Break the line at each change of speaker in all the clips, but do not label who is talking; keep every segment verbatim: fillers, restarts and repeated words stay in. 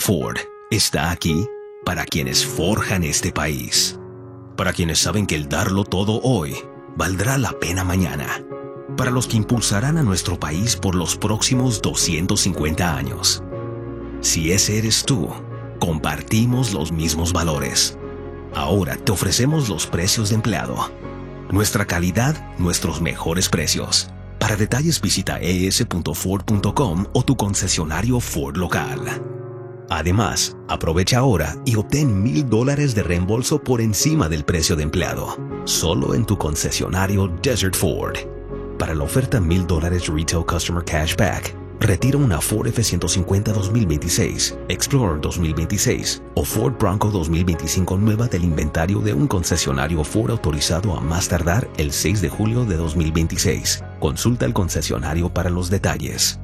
Ford está aquí para quienes forjan este país. Para quienes saben que el darlo todo hoy valdrá la pena mañana. Para los que impulsarán a nuestro país por los próximos doscientos cincuenta años. Si ese eres tú, compartimos los mismos valores. Ahora te ofrecemos los precios de empleado. Nuestra calidad, nuestros mejores precios. Para detalles visita e s punto ford punto com o tu concesionario Ford local. Además, aprovecha ahora y obtén mil dólares de reembolso por encima del precio de empleado. Solo en tu concesionario Desert Ford. Para la oferta mil dólares Retail Customer Cashback, retira una Ford F ciento cincuenta dos mil veintiséis, Explorer dos mil veintiséis o Ford Bronco dos mil veinticinco nueva del inventario de un concesionario Ford autorizado a más tardar el seis de julio de dos mil veintiséis. Consulta el concesionario para los detalles.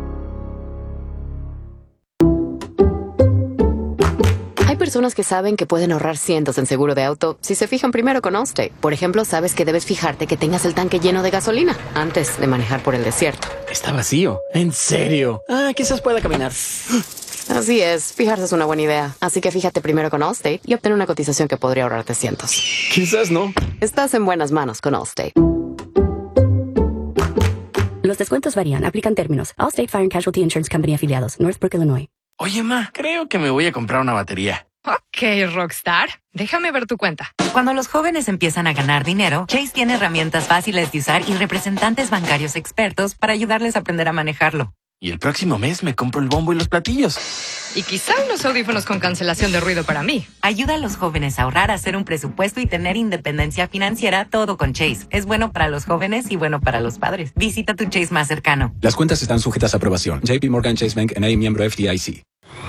Hay personas que saben que pueden ahorrar cientos en seguro de auto si se fijan primero con Allstate. Por ejemplo, sabes que debes fijarte que tengas el tanque lleno de gasolina antes de manejar por el desierto.
Está vacío. ¿En serio? Ah, quizás pueda caminar.
Así es, fijarse es una buena idea. Así que fíjate primero con Allstate y obtén una cotización que podría ahorrarte cientos.
Quizás no.
Estás en buenas manos con Allstate.
Los descuentos varían. Aplican términos. Allstate Fire and Casualty Insurance Company afiliados. Northbrook, Illinois.
Oye, ma, creo que me voy a comprar una batería.
Ok, Rockstar. Déjame ver tu cuenta.
Cuando los jóvenes empiezan a ganar dinero, Chase tiene herramientas fáciles de usar y representantes bancarios expertos para ayudarles a aprender a manejarlo.
Y el próximo mes me compro el bombo y los platillos.
Y quizá unos audífonos con cancelación de ruido para mí.
Ayuda a los jóvenes a ahorrar, a hacer un presupuesto y tener independencia financiera, todo con Chase. Es bueno para los jóvenes y bueno para los padres. Visita tu Chase más cercano.
Las cuentas están sujetas a aprobación. J P Morgan Chase Bank N A, miembro F D I C.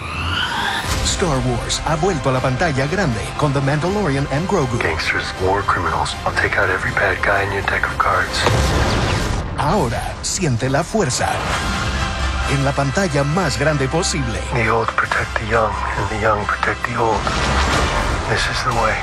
Star Wars ha vuelto a la pantalla grande con The Mandalorian and Grogu.
Gangsters, war criminals. I'll take out every bad guy in your deck of cards.
Ahora siente la fuerza en la pantalla más grande posible.
The old protect the young, and the young protect the old. This is the way.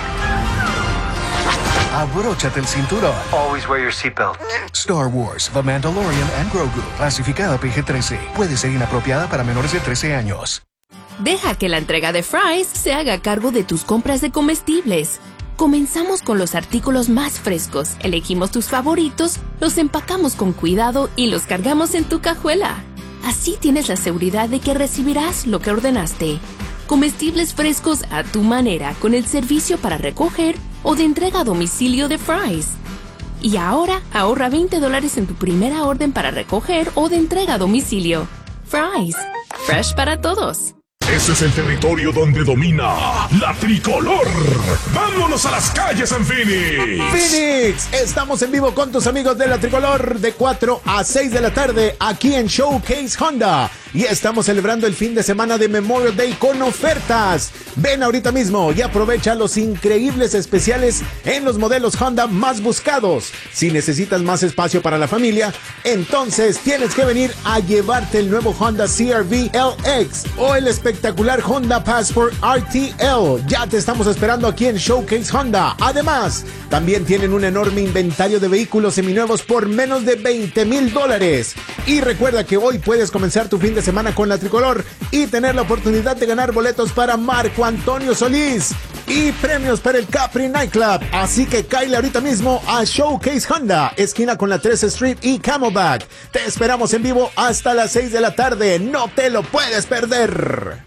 Abróchate el cinturón.
Always wear your seatbelt.
Star Wars, The Mandalorian and Grogu. Clasificada P G trece. Puede ser inapropiada para menores de trece años.
Deja que la entrega de Fry's se haga cargo de tus compras de comestibles. Comenzamos con los artículos más frescos, elegimos tus favoritos, los empacamos con cuidado y los cargamos en tu cajuela. Así tienes la seguridad de que recibirás lo que ordenaste. Comestibles frescos a tu manera con el servicio para recoger o de entrega a domicilio de Fry's. Y ahora ahorra veinte dólares en tu primera orden para recoger o de entrega a domicilio. Fry's, fresh para todos.
Ese es el territorio donde domina la tricolor. ¡Vámonos a las calles en Phoenix!
Phoenix, estamos en vivo con tus amigos de la tricolor de cuatro a seis de la tarde aquí en Showcase Honda. Y estamos celebrando el fin de semana de Memorial Day con ofertas. Ven ahorita mismo y aprovecha los increíbles especiales en los modelos Honda más buscados. Si necesitas más espacio para la familia, entonces tienes que venir a llevarte el nuevo Honda C R V L X o el espectacular Honda Passport R T L. Ya te estamos esperando aquí en Showcase Honda. Además, también tienen un enorme inventario de vehículos seminuevos por menos de veinte mil dólares. Y recuerda que hoy puedes comenzar tu fin de semana con la tricolor y tener la oportunidad de ganar boletos para Marco Antonio Solís y premios para el Capri Nightclub. Así que cáele ahorita mismo a Showcase Honda, esquina con la trece Street y Camelback. Te esperamos en vivo hasta las seis de la tarde. No te lo puedes perder.